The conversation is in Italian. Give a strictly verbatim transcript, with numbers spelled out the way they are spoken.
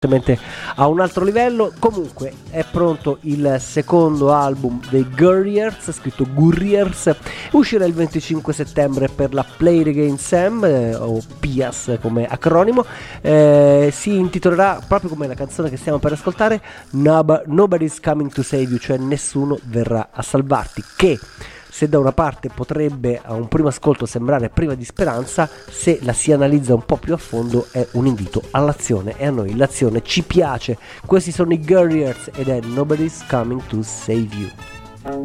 a un altro livello. Comunque è pronto il secondo album dei Gurriers, scritto Gurriers, uscirà il venticinque settembre per la Play the Game Sam, eh, o P A S come acronimo. Eh, si intitolerà proprio come la canzone che stiamo per ascoltare, Nob- Nobody's Coming to Save You, cioè nessuno verrà a salvarti, che se da una parte potrebbe a un primo ascolto sembrare priva di speranza, se la si analizza un po' più a fondo è un invito all'azione, e a noi l'azione ci piace. Questi sono i Gurriers ed è Nobody's Coming to Save You.